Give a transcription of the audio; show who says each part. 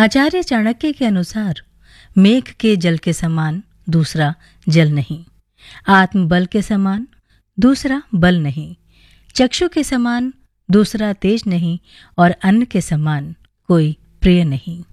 Speaker 1: आचार्य चाणक्य के अनुसार मेघ के जल के समान दूसरा जल नहीं, आत्मबल के समान दूसरा बल नहीं, चक्षु के समान दूसरा तेज नहीं और अन्न के समान कोई प्रिय नहीं।